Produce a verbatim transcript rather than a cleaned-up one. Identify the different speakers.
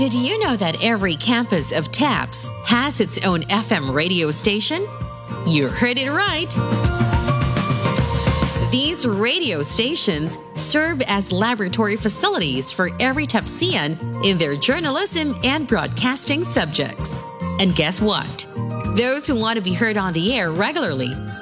Speaker 1: Did you know that every campus of TAPS has its own F M radio station? You heard it right. These radio stations serve as laboratory facilities for every TAPSian in their journalism and broadcasting subjects. And guess what? Those who want to be heard on the air regularly